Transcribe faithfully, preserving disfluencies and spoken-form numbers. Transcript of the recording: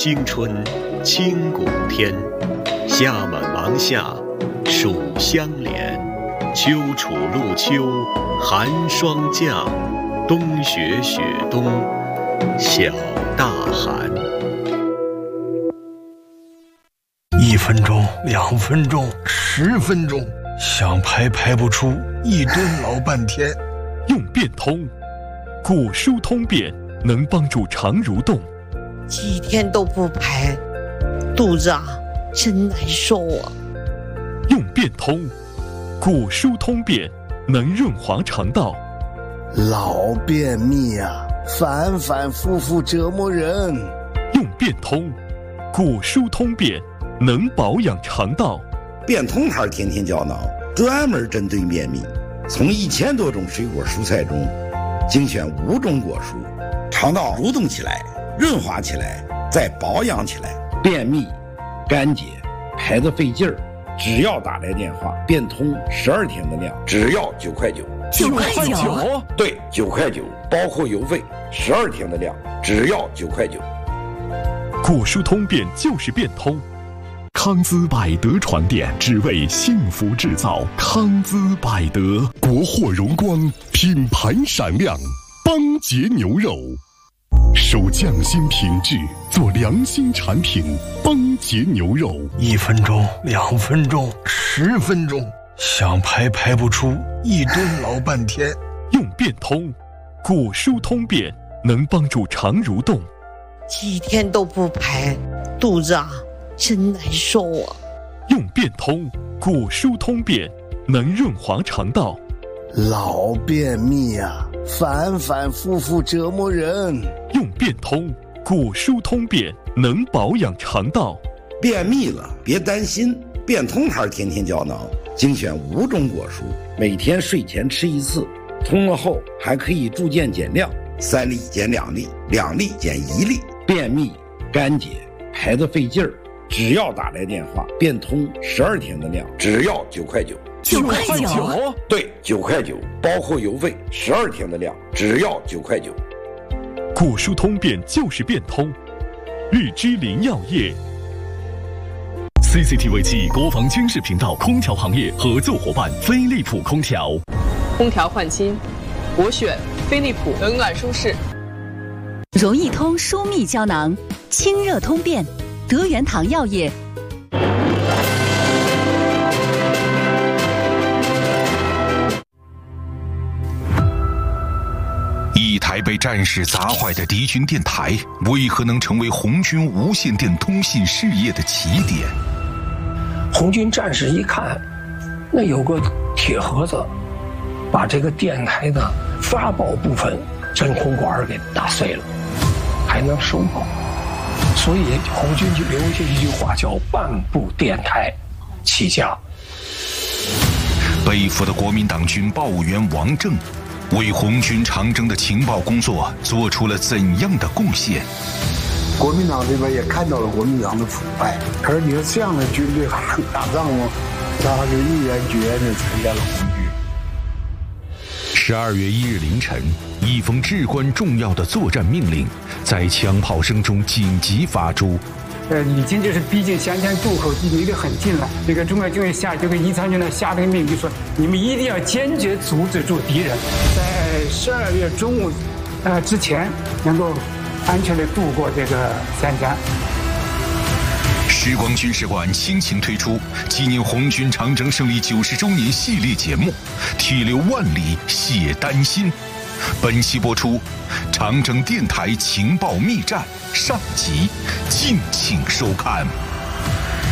经春，清谷天。夏满芒夏，暑相连。秋处露秋，寒霜降。冬雪雪冬，小大寒。 一分钟，两分钟，十分钟，想排排不出，一蹲老半天。 用变通，古书通便能帮助肠蠕动。 几天都不排，肚子啊真难受啊。 用变通，古书通便能润滑肠道。 老便秘啊，反反复复折磨人。 用变通，古书通便能保养肠道。 变通牌天天胶囊专门针对便秘，从一千多种水果蔬菜中精选五种果蔬，肠道蠕动起来，润滑起来，再保养起来。便秘、干结、排得费劲儿，只要打来电话，变通十二天的量，只要九块九。 九块九？ 对，九块九，包括邮费，十二天的量，只要九块九。 古书通便就是变通。康姿百德床垫，只为幸福制造。康姿百德， 国货荣光，品牌闪亮。邦杰牛肉，守匠心品质，做良心产品。邦杰牛肉， 一分钟，两分钟，十分钟，想排排不出，一蹲老半天。 用变通，古书通便能帮助肠蠕动。 几天都不排，肚子啊真难受啊。 用变通，古书通便能润滑肠道。 老便秘啊，反反复复折磨人。 用变通，古书通便能保养肠道。 便秘了别担心，变通牌天天胶囊精选五种果蔬，每天睡前吃一次，通了后还可以逐渐减量，三粒减两粒，两粒减一粒。便秘、干结、排得费劲儿，只要打来电话，变通十二天的量，只要九块九。 九块九？ 对，九块九，包括邮费，十二天的量，只要九块九。 古书通便就是变通。日之林药业。C C T V 七国防军事频道空调行业合作伙伴飞利浦空调。 空调换新，我选飞利浦，冷暖舒适。 容易通舒密胶囊，清热通便，德元堂药业。 一台被战士砸坏的敌军电台，为何能成为红军无线电通信事业的起点？ 红军战士一看，那有个铁盒子，把这个电台的发报部分真空管给打碎了，还能收报，所以红军就留下一句话叫“半部电台起家”。 被俘的国民党军报务员王正，为红军长征的情报工作做出了怎样的贡献？ 国民党这边也看到了国民党的腐败，可是你说这样的军队还能打仗吗？他是毅然决然地参加了红军。 十二月一日凌晨，一封至关重要的作战命令在枪炮声中紧急发出。 呃，已经就是逼近湘江渡口，离得很近了。这个中国军委下这个宜昌军呢下这个命令，就说你们一定要坚决阻止住敌人，在十二月中午，呃之前能够安全地渡过这个湘江。 时光军事馆倾情推出纪念红军长征胜利九十周年系列节目《铁流万里写丹心》，本期播出长征电台情报密战上集，敬请收看。